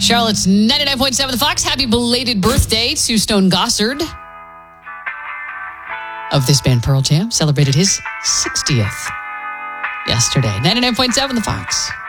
Charlotte's 99.7 The Fox. Happy belated birthday to Stone Gossard of this band Pearl Jam. Celebrated his 60th yesterday. 99.7 The Fox.